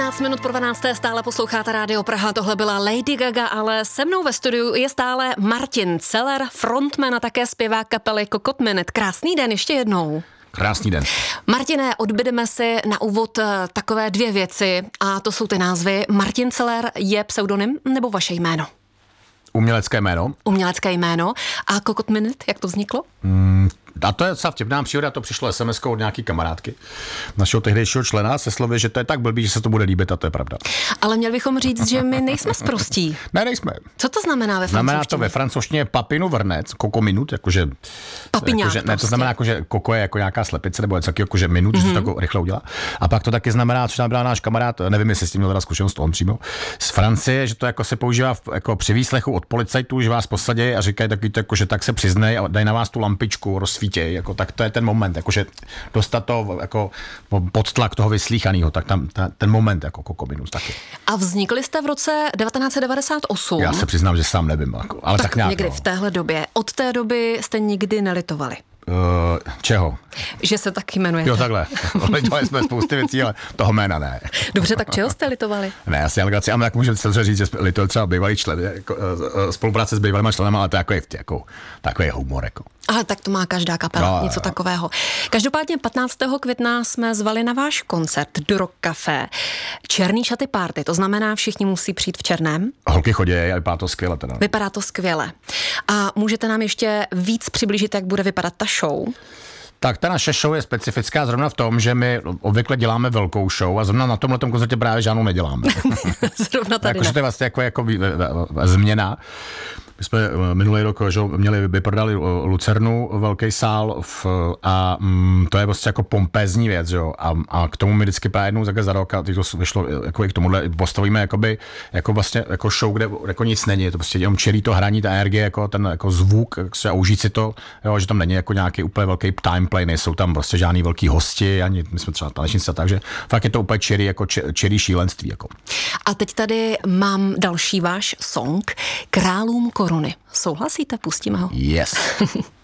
15 minut po 12. stále posloucháte Rádio Praha, tohle byla Lady Gaga, ale se mnou ve studiu je stále Martin Celer, frontman a také zpěvák kapely Cocotte Minute. Krásný den ještě jednou. Krásný den. Martine, odbydeme si na úvod takové dvě věci a to jsou ty názvy. Martin Celer je pseudonym nebo vaše jméno? Umělecké jméno. Umělecké jméno. A Cocotte Minute, jak to vzniklo? A to je docela vtipná příhoda, to přišlo SMS-kou od nějaký kamarádky našeho tehdejšího člena se slovy, že to je tak blbý, že se to bude líbit a to je pravda. Ale měli bychom říct, že my nejsme sprostí. Ne, nejsme. Co to znamená ve francouzštině? Znamená to ve francouzštině papinu vrnec, Cocotte Minute, jakože... Papiňák jakože, ne, to znamená, jako, že koko je jako nějaká slepice, nebo něco jako, že minut, že se to jako rychle udělá. A pak to taky znamená, což nám byl náš kamarád, nevím, jestli s tím měl teda zkušenost on přímo, z Francie, že to jako se používá jako při výslechu od policajtů, že vás posadí a říkají takový to, jako, že tak se přiznej a dají na vás tu lampičku, rozsvítěj, jako tak to je ten moment, jakože dostat to jako pod tlak toho vyslíchaného, tak tam ten moment jako Cocotte Minute taky. A vznikli jste v roce 1998. Já se přiznám, že sám nevím, jako, ale tak nějak. Někdy v téhle době. Od té doby jste nikdy nelitovali. Čeho? Že se tak jmenujete. Jo, takhle. Litovali jsme spousty věcí, ale toho jména ne. Dobře, tak čeho jste litovali? Ne, asi alegraci, ale jak můžeme se říct, že litovali třeba bývalý člen, jako, spolupráce s bývalýma členama, ale to je jako takový humor. Jako. Ale tak to má každá kapela, něco takového. Každopádně 15. května jsme zvali na váš koncert do Rock Café. Černý šaty party, to znamená, všichni musí přijít v černém. Holky chodí a vypadá to skvěle teda. Vypadá to skvěle. A můžete nám ještě víc přiblížit, jak bude vypadat ta show? Tak ta naše show je specifická zrovna v tom, že my obvykle děláme velkou show a zrovna na tomhletom koncertě právě žádnou neděláme. Zrovna tady jako, že to je vlastně jako změna. My jsme minulý rok vyprodali Lucernu, velký sál a to je vlastně jako pompézní věc, jo. A k tomu my vždycky právě jednou za rok a teď to vyšlo jako i k tomuhle postavíme jako vlastně jako show, kde jako nic není, je to prostě jenom čelí to hraní, ta energie, jako ten jako zvuk a užít si to, jo, že tam není jako nějaký úplně velký timeplay, nejsou tam prostě žádný velký hosti, ani my jsme třeba tanečníci, takže fakt je to úplně čirý, jako čirý šílenství. Jako. A teď tady mám další váš song Králům koruny. Souhlasíte? Pustíme ho. Yes.